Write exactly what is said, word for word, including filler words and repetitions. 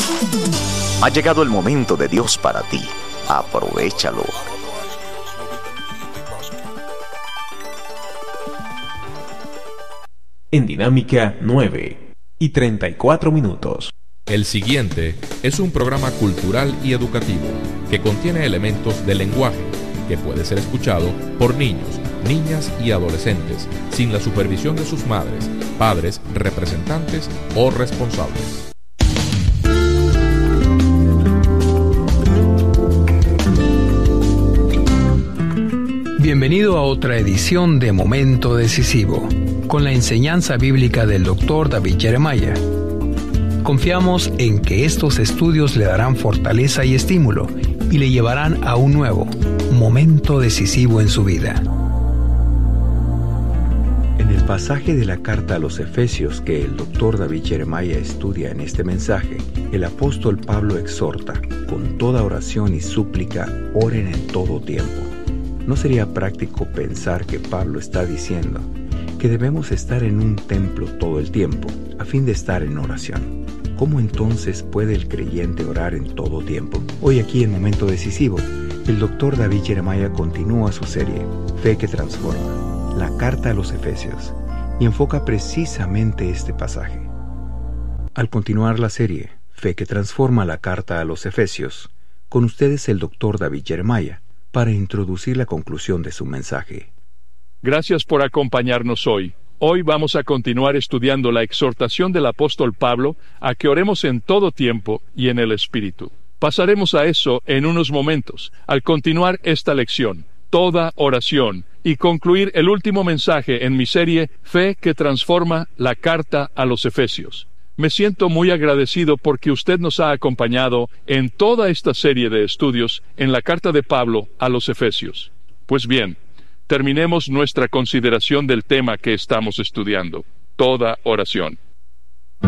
Ha llegado el momento de Dios para ti. Aprovéchalo. En Dinámica nueve y treinta y cuatro minutos. El siguiente es un programa cultural y educativo que contiene elementos de lenguaje que puede ser escuchado por niños, niñas y adolescentes sin la supervisión de sus madres, padres, representantes o responsables. Bienvenido a otra edición de Momento Decisivo, con la enseñanza bíblica del doctor David Jeremiah. Confiamos en que estos estudios le darán fortaleza y estímulo y le llevarán a un nuevo momento decisivo en su vida. En el pasaje de la carta a los Efesios que el doctor David Jeremiah estudia en este mensaje, el apóstol Pablo exhorta, con toda oración y súplica, oren en todo tiempo. ¿No sería práctico pensar que Pablo está diciendo que debemos estar en un templo todo el tiempo, a fin de estar en oración? ¿Cómo entonces puede el creyente orar en todo tiempo? Hoy aquí en Momento Decisivo, el doctor David Jeremiah continúa su serie, Fe que Transforma, la carta a los Efesios, y enfoca precisamente este pasaje. Al continuar la serie, Fe que Transforma, la carta a los Efesios, con ustedes el doctor David Jeremiah, para introducir la conclusión de su mensaje. Gracias por acompañarnos hoy. Hoy vamos a continuar estudiando la exhortación del apóstol Pablo a que oremos en todo tiempo y en el Espíritu. Pasaremos a eso en unos momentos, al continuar esta lección, toda oración, y concluir el último mensaje en mi serie Fe que Transforma, la carta a los Efesios. Me siento muy agradecido porque usted nos ha acompañado en toda esta serie de estudios en la carta de Pablo a los Efesios. Pues bien, terminemos nuestra consideración del tema que estamos estudiando, toda oración.